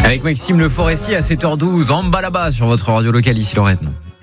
Avec Maxime Le Forestier à 7h12, en bas là-bas sur votre radio locale, ici Lorraine.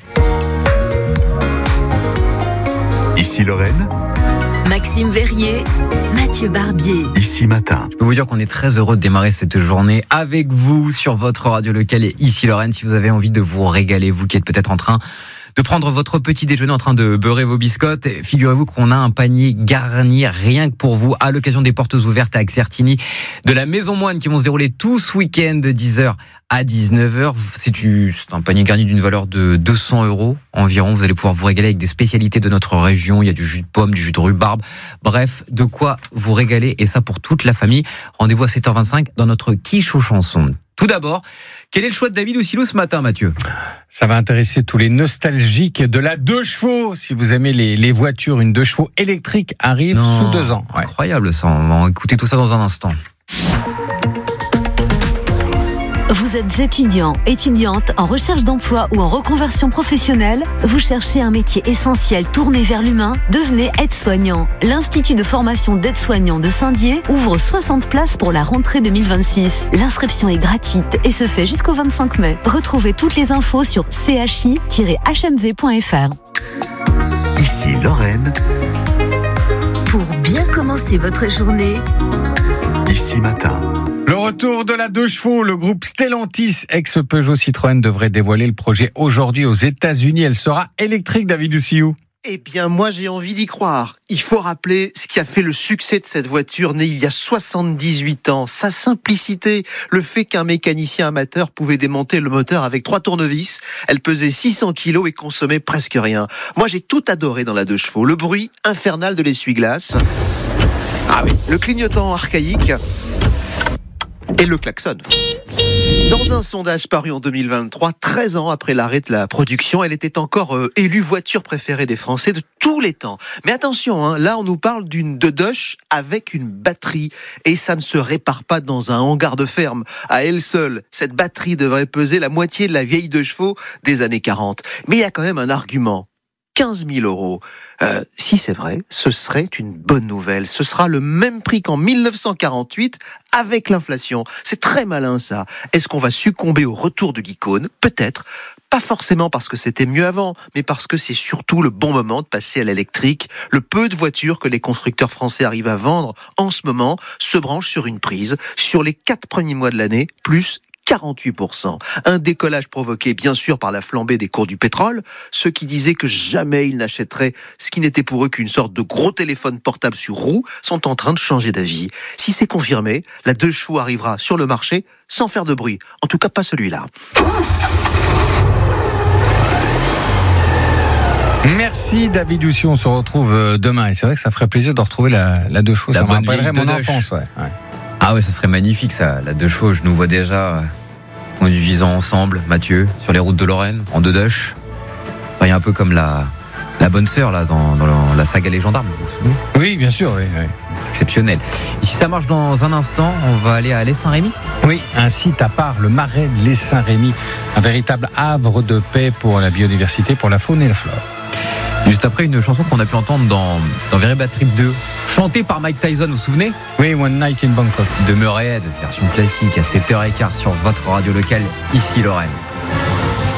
Ici Lorraine. Maxime Verrier, Mathieu Barbier. Ici Matin. Je peux vous dire qu'on est très heureux de démarrer cette journée avec vous sur votre radio locale et ici Lorraine. Si vous avez envie de vous régaler, vous qui êtes peut-être en train de prendre votre petit déjeuner, en train de beurrer vos biscottes, figurez-vous qu'on a un panier garni rien que pour vous à l'occasion des portes ouvertes à Axertini de la Maison Moine qui vont se dérouler tout ce week-end de 10h à 19h. C'est un panier garni d'une valeur de 200 € environ. Vous allez pouvoir vous régaler avec des spécialités de notre région. Il y a du jus de pomme, du jus de rhubarbe. Bref, de quoi vous régaler et ça pour toute la famille. Rendez-vous à 7h25 dans notre quiche aux chansons. Tout d'abord, quel est le choix de David Oussilou ce matin, Mathieu ? Ça va intéresser tous les nostalgiques de la 2 chevaux. Si vous aimez les voitures, une 2 chevaux électrique arrive sous 2 ans. Ouais. Incroyable ça, on va écouter tout ça dans un instant. Vous êtes étudiant, étudiante, en recherche d'emploi ou en reconversion professionnelle ? Vous cherchez un métier essentiel tourné vers l'humain ? Devenez aide-soignant. L'Institut de formation d'aide-soignants de Saint-Dié ouvre 60 places pour la rentrée 2026. L'inscription est gratuite et se fait jusqu'au 25 mai. Retrouvez toutes les infos sur chi-hmv.fr. Ici Lorraine. Pour bien commencer votre journée, Ici Matin. Le retour de la 2 chevaux, le groupe Stellantis, ex-Peugeot Citroën, devrait dévoiler le projet aujourd'hui aux États-Unis. Elle sera électrique, David Oussilou. Eh bien, moi, j'ai envie d'y croire. Il faut rappeler ce qui a fait le succès de cette voiture née il y a 78 ans. Sa simplicité, le fait qu'un mécanicien amateur pouvait démonter le moteur avec 3 tournevis. Elle pesait 600 kilos et consommait presque rien. Moi, j'ai tout adoré dans la 2 chevaux. Le bruit infernal de l'essuie-glace. Ah oui, le clignotant archaïque. Et le klaxon. Dans un sondage paru en 2023, 13 ans après l'arrêt de la production, elle était encore élue voiture préférée des Français de tous les temps. Mais attention, là on nous parle d'une Dodoche avec une batterie. Et ça ne se répare pas dans un hangar de ferme. À elle seule, cette batterie devrait peser la moitié de la vieille 2 chevaux des années 40. Mais il y a quand même un argument. 15 000 €. Si c'est vrai, ce serait une bonne nouvelle. Ce sera le même prix qu'en 1948 avec l'inflation. C'est très malin ça. Est-ce qu'on va succomber au retour de l'icône ? Peut-être. Pas forcément parce que c'était mieux avant, mais parce que c'est surtout le bon moment de passer à l'électrique. Le peu de voitures que les constructeurs français arrivent à vendre en ce moment se branchent sur une prise. Sur les 4 premiers mois de l'année, plus 48%. Un décollage provoqué bien sûr par la flambée des cours du pétrole. Ceux qui disaient que jamais ils n'achèteraient ce qui n'était pour eux qu'une sorte de gros téléphone portable sur roue sont en train de changer d'avis. Si c'est confirmé, la 2 chevaux arrivera sur le marché sans faire de bruit. En tout cas pas celui-là. Merci David Oussilou, on se retrouve demain. Et c'est vrai que ça ferait plaisir de retrouver la 2 chevaux. Ça me rappellerait mon enfance. Ouais. Ah ouais, ça serait magnifique ça, la 2 chevaux. Je nous vois déjà conduisant ensemble, Mathieu, sur les routes de Lorraine, en Dodoche. Enfin, il y a un peu comme la bonne sœur là dans la saga Les Gendarmes, vous vous souvenez ? Oui, bien sûr, oui. Exceptionnel. Et si ça marche dans un instant, on va aller à Les Saint-Rémy. Oui, un site à part, le Marais de Les Saint-Rémy, un véritable havre de paix pour la biodiversité, pour la faune et la flore. Juste après, une chanson qu'on a pu entendre dans Very Bad Trip 2, chantée par Mike Tyson, vous vous souvenez ? Oui, One Night in Bangkok. De Murray Head, version classique, à 7h15 sur votre radio locale, ici Lorraine.